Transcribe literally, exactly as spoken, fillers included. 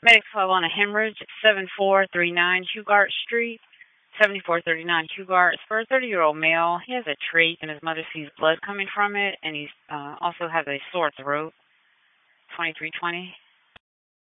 Medic twelve on a hemorrhage, seventy-four thirty-nine Hugart Street. seventy-four thirty-nine Hugart. It's for a thirty-year-old male. He has a trach and his mother sees blood coming from it, and he uh, also has a sore throat. twenty-three twenty.